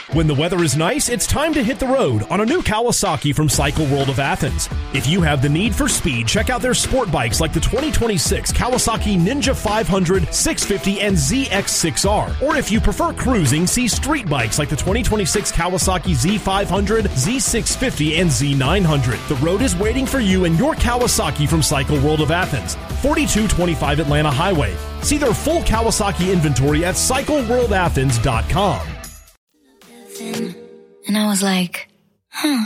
When the weather is nice, it's time to hit the road on a new Kawasaki from Cycle World of Athens. If you have the need for speed, check out their sport bikes like the 2026 Kawasaki Ninja 500, 650, and ZX6R. Or if you prefer cruising, see street bikes like the 2026 Kawasaki Z500, Z650, and Z900. The road is waiting for you and your Kawasaki from Cycle World of Athens, 4225 Atlanta Highway. See their full Kawasaki inventory at cycleworldathens.com. And I was like, huh,